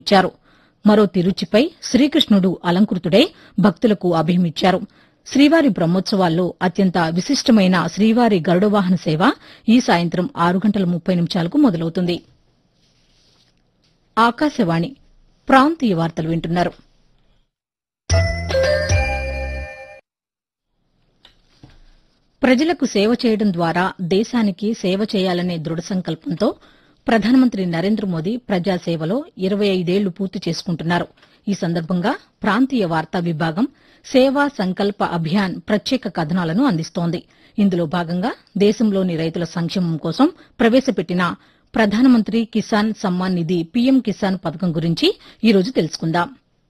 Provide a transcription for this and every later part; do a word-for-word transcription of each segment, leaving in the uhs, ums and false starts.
ఇచ్చారు. మరో తిరుచిపై శ్రీకృష్ణుడు అలంకృతుడై భక్తులకు అభయమిచ్చారు. శ్రీవారి బ్రహ్మోత్సవాల్లో అత్యంత విశిష్టమైన శ్రీవారి గరుడ వాహన సేవ ఈ సాయంత్రం ఆరు గంటల ముప్పై నిమిషాలకు మొదలవుతుంది. ఆకాశవాణి ప్రాంతీయ వార్తలు వింటున్నారు. ప్రజలకు సేవ చేయడం ద్వారా దేశానికి సేవ చేయాలనే దృఢ సంకల్పంతో ప్రధానమంత్రి నరేంద్ర మోదీ ప్రజాసేవలో ఇరవై ఐదేళ్లు పూర్తి చేసుకుంటున్నారు. ఈ సందర్భంగా ప్రాంతీయ వార్తా విభాగం సేవా సంకల్ప అభియాన్ ప్రత్యేక కథనాలను అందిస్తోంది. ఇందులో భాగంగా దేశంలోని రైతుల సంక్షేమం కోసం ప్రవేశపెట్టిన ప్రధానమంత్రి కిసాన్ సమ్మాన్ నిధి పీఎం కిసాన్ పథకం గురించి ఈరోజు తెలుసుకుందాం.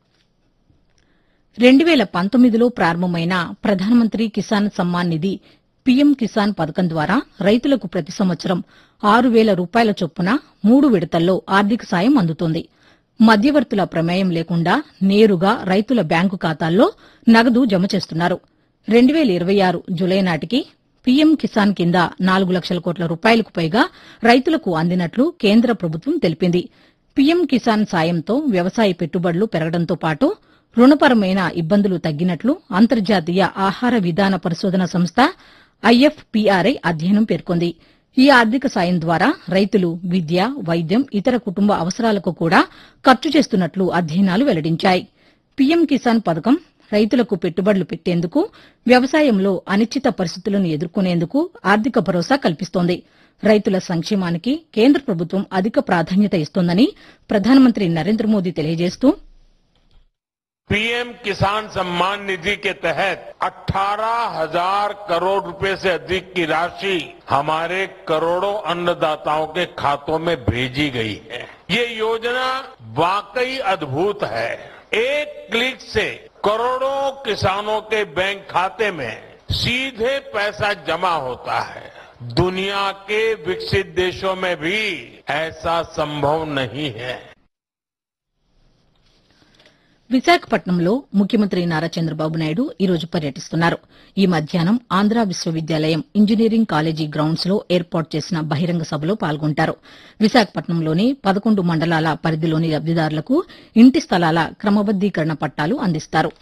రెండు వేల పంతొమ్మిదిలో ప్రారంభమైన ప్రధానమంత్రి కిసాన్ సమ్మాన్ నిధి పీఎం కిసాన్ పథకం ద్వారా రైతులకు ప్రతి సంవత్సరం ఆరు వేల రూపాయల చొప్పున మూడు విడతల్లో ఆర్థిక సాయం అందుతోంది. మధ్యవర్తుల ప్రమేయం లేకుండా నేరుగా రైతుల బ్యాంకు ఖాతాల్లో నగదు జమ చేస్తున్నారు. రెండు వేల ఇరవై ఆరు జులై నాటికి పీఎం కిసాన్ కింద నాలుగు లక్షల కోట్ల రూపాయలకు పైగా రైతులకు అందినట్లు కేంద్ర ప్రభుత్వం తెలిపింది. పీఎం కిసాన్ సాయంతో వ్యవసాయ పెట్టుబడులు పెరగడంతో పాటు రుణపరమైన ఇబ్బందులు తగ్గినట్లు అంతర్జాతీయ ఆహార విధాన పరిశోధన సంస్థ ఐఎఫ్పీఆర్ఐ అధ్యయనం పేర్కొంది. ఈ ఆర్థిక సాయం ద్వారా రైతులు విద్య, వైద్యం, ఇతర కుటుంబ అవసరాలకు కూడా ఖర్చు చేస్తున్నట్లు అధ్యయనాలు వెల్లడించాయి. పీఎం కిసాన్ పథకం రైతులకు పెట్టుబడులు పెట్టేందుకు, వ్యవసాయంలో అనిశ్చిత పరిస్థితులను ఎదుర్కొనేందుకు ఆర్థిక భరోసా కల్పిస్తోంది. రైతుల సంక్షేమానికి కేంద్ర ప్రభుత్వం అధిక ప్రాధాన్యత ఇస్తోందని ప్రధానమంత్రి నరేంద్ర మోదీ తెలియజేస్తూ पीएम किसान सम्मान निधि के तहत अठारह हजार करोड़ रुपए से अधिक की राशि हमारे करोड़ों अन्नदाताओं के खातों में भेजी गई है। ये योजना वाकई अद्भुत है। एक क्लिक से करोड़ों किसानों के बैंक खाते में सीधे पैसा जमा होता है। दुनिया के विकसित देशों में भी ऐसा संभव नहीं है। విశాఖపట్నంలో ముఖ్యమంత్రి నారా చంద్రబాబు నాయుడు ఈరోజు పర్యటిస్తున్నారు. ఈ మధ్యాహ్నం ఆంధ్ర విశ్వవిద్యాలయం ఇంజనీరింగ్ కాలేజీ గ్రౌండ్స్ లో ఏర్పాటు చేసిన బహిరంగ సభలో పాల్గొంటారు. విశాఖపట్నంలోని పదకొండు మండలాల పరిధిలోని లబ్దిదారులకు ఇంటి స్థలాల క్రమబద్దీకరణ పట్టాలు అందిస్తారు.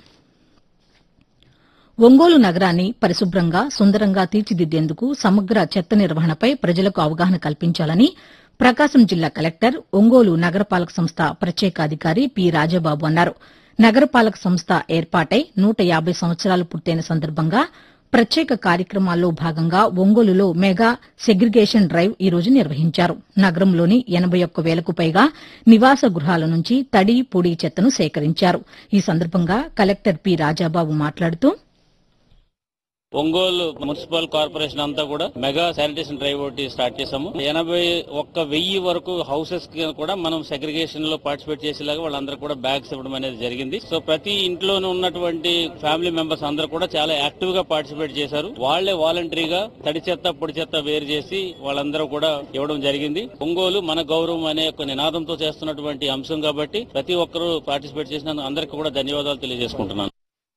ఒంగోలు నగరాన్ని పరిశుభ్రంగా, సుందరంగా తీర్చిదిద్దేందుకు సమగ్ర చెత్త నిర్వహణపై ప్రజలకు అవగాహన కల్పించాలని ప్రకాశం జిల్లా కలెక్టర్, ఒంగోలు నగరపాలక సంస్థ ప్రత్యేక అధికారి పి రాజాబాబు అన్నారు. నగరపాలక సంస్థ ఏర్పాటై నూట యాబై సంవత్సరాలు పూర్తయిన సందర్భంగా ప్రత్యేక కార్యక్రమాల్లో భాగంగా ఒంగోలులో మెగా సెగ్రిగేషన్ డ్రైవ్ ఈ రోజు నిర్వహించారు. నగరంలోని ఎనబై ఒక్క వేలకు పైగా నివాస గృహాల నుంచి తడి, పొడి చెత్తను సేకరించారు. ఈ సందర్భంగా కలెక్టర్ పి రాజాబాబు మాట్లాడుతూ ఒంగోలు మున్సిపల్ కార్పొరేషన్ అంతా కూడా మెగా శానిటేషన్ డ్రైవ్ ఒకటి స్టార్ట్ చేశాము. ఎనభై ఒక్క వెయ్యి వరకు హౌసెస్ కి కూడా మనం సెగ్రిగేషన్ లో పార్టిసిపేట్ చేసేలాగా వాళ్ళందరూ కూడా బ్యాగ్స్ ఇవ్వడం అనేది జరిగింది. సో ప్రతి ఇంట్లోనూ ఉన్నటువంటి ఫ్యామిలీ మెంబర్స్ అందరూ కూడా చాలా యాక్టివ్ గా పార్టిసిపేట్ చేశారు. వాళ్లే వాలంటరీగా తడి చెత్త, పొడి చెత్త వేరు చేసి వాళ్ళందరూ కూడా ఇవ్వడం జరిగింది. ఒంగోలు మన గౌరవం అనే ఒక నినాదంతో చేస్తున్నటువంటి అంశం కాబట్టి ప్రతి ఒక్కరూ పార్టిసిపేట్ చేసినందుకు అందరికీ కూడా ధన్యవాదాలు తెలియజేసుకుంటున్నాను.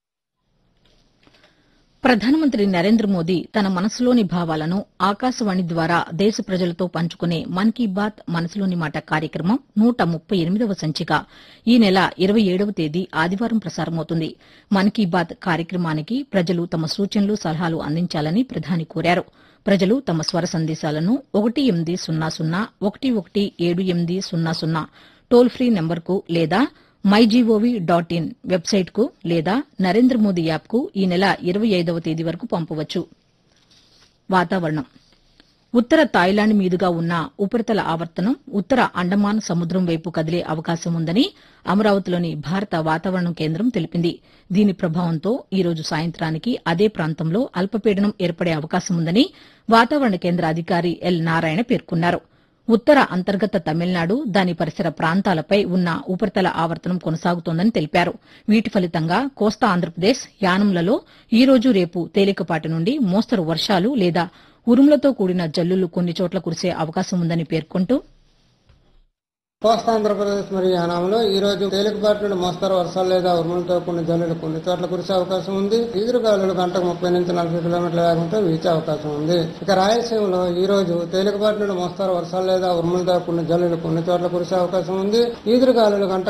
ప్రధానమంత్రి నరేంద్ర మోదీ తన మనసులోని భావాలను ఆకాశవాణి ద్వారా దేశ ప్రజలతో పంచుకునే మన్ కీ బాత్ మనసులోని మాట కార్యక్రమం నూట ముప్పై ఎనిమిదవ సంచిక ఈ నెల ఇరవై ఏడవ తేదీ ఆదివారం ప్రసారమవుతుంది. మన్ కీ బాత్ కార్యక్రమానికి ప్రజలు తమ సూచనలు, సలహాలు అందించాలని ప్రధాని కోరారు. ప్రజలు తమ స్వర సందేశాలను ఒకటి ఎనిమిది సున్నా సున్నా ఒకటి ఒకటి ఏడు ఎనిమిది సున్నా సున్నా టోల్ ఫ్రీ నంబర్కు లేదా మైజీఓవీ డాట్ ఇన్ వెబ్సైట్కు లేదా నరేంద్ర మోదీ యాప్కు ఈ నెల ఇరవై ఐదవ తేదీ వరకు పంపవచ్చు. వాతావరణం. ఉత్తర థాయిలాండ్ మీదుగా ఉన్న ఉపరితల ఆవర్తనం ఉత్తర అండమాన్ సముద్రం వైపు కదిలే అవకాశం ఉందని అమరావతిలోని భారత వాతావరణ కేంద్రం తెలిపింది. దీని ప్రభావంతో ఈ రోజు సాయంత్రానికి అదే ప్రాంతంలో అల్పపీడనం ఏర్పడే అవకాశం ఉందని వాతావరణ కేంద్ర అధికారి ఎల్ నారాయణ పేర్కొన్నారు. ఉత్తర అంతర్గత తమిళనాడు, దాని పరిసర ప్రాంతాలపై ఉన్న ఉపరితల ఆవర్తనం కొనసాగుతోందని తెలిపారు. వీటి ఫలితంగా కోస్తా ఆంధ్రప్రదేశ్, యానంలలో ఈ రోజు, రేపు తేలికపాటి నుండి మోస్తరు వర్షాలు లేదా ఉరుములతో కూడిన జల్లులు కొన్ని చోట్ల కురిసే అవకాశం ఉందని పేర్కొంటూ కోస్తాంధ్రప్రదేశ్ మరియు యానాంలో ఈ రోజు తేలికపాటి నుండి మోస్తరు వర్షాలు లేదా ఉరుములతో కొన్ని జల్లులు కొన్ని చోట్ల కురిసే అవకాశం ఉంది. ఈదురుగాలులు గంటకు ముప్పై నుంచి నలభై కిలోమీటర్ల వేగంతో వీచే అవకాశం ఉంది. ఇక రాయలసీమలో ఈ రోజు తేలికపాటి నుండి మోస్తరు వర్షాలు లేదా ఉరుములతో కొన్ని జల్లులు కొన్ని చోట్ల కురిసే అవకాశం ఉంది. ఈదురుగాలులు గంట